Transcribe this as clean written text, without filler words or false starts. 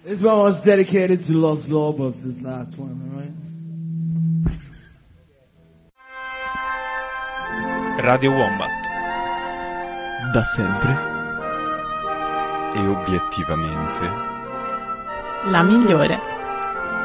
This one was dedicated to Los Lobos, this last one, alright? Radio Wombat. Da sempre. E obiettivamente La migliore.